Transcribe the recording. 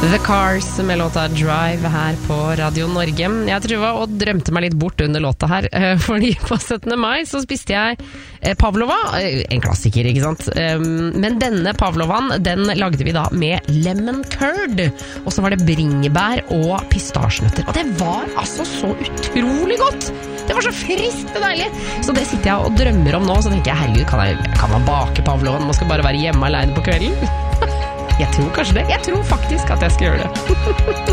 The Cars med låta Drive her på Radio Norge. Jeg tror og drømte meg litt bort under låta her, fordi på 17. mai så spiste jeg pavlova, en klassiker, ikke sant? Men denne pavlovan, den lagde vi da med lemon curd, og så var det bringebær og pistasjenøtter, og det var altså så utrolig godt! Det var så friskt og deilig! Så det sitter jeg og drømmer om nå, så tenker jeg, herregud, kan man bake pavlovan? Man skal bare være hjemme alene på kvelden? Jeg tror kanskje det. Jeg tror faktisk at jeg skal gjøre det.